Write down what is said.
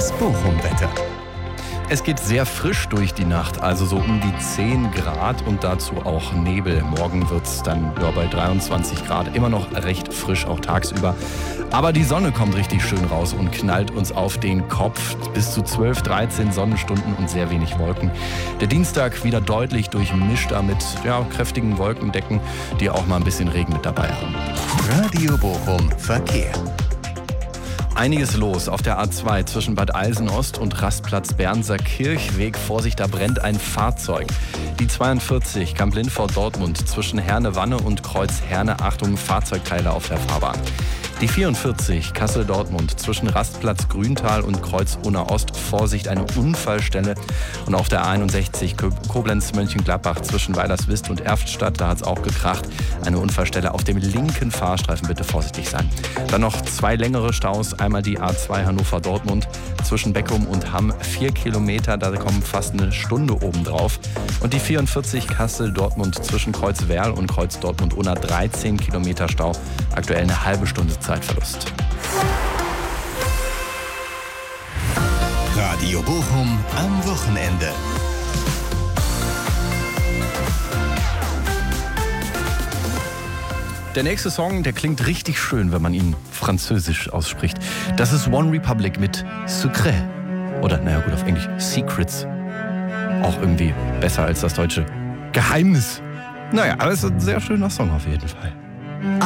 Das Bochum-Wetter. Es geht sehr frisch durch die Nacht, also so um die 10 Grad und dazu auch Nebel. Morgen wird es dann bei 23 Grad, immer noch recht frisch, auch tagsüber. Aber die Sonne kommt richtig schön raus und knallt uns auf den Kopf. Bis zu 12, 13 Sonnenstunden und sehr wenig Wolken. Der Dienstag wieder deutlich durchmischter mit kräftigen Wolkendecken, die auch mal ein bisschen Regen mit dabei haben. Radio Bochum Verkehr. Einiges los auf der A2 zwischen Bad Eilsen-Ost und Rastplatz Bernser Kirchweg. Vorsicht, da brennt ein Fahrzeug. Die 42 Kamp-Lindfort-Dortmund zwischen Herne-Wanne und Kreuz Herne. Achtung, Fahrzeugteile auf der Fahrbahn. Die 44 Kassel-Dortmund zwischen Rastplatz Grüntal und Kreuz Unna-Ost. Vorsicht, eine Unfallstelle. Und auf der 61 Koblenz-Mönchengladbach zwischen Weilerswist und Erftstadt. Da hat es auch gekracht. Eine Unfallstelle auf dem linken Fahrstreifen. Bitte vorsichtig sein. Dann noch 2 längere Staus. Einmal die A2 Hannover-Dortmund zwischen Beckum und Hamm. 4 Kilometer, da kommen fast eine Stunde obendrauf. Und die 44 Kassel-Dortmund zwischen Kreuz Werl und Kreuz Dortmund-Unna. 13 Kilometer Stau. Aktuell eine halbe Stunde Zeitverlust. Radio Bochum am Wochenende. Der nächste Song, der klingt richtig schön, wenn man ihn französisch ausspricht. Das ist One Republic mit Secret. Oder, auf Englisch Secrets. Auch irgendwie besser als das deutsche Geheimnis. Aber es ist ein sehr schöner Song auf jeden Fall.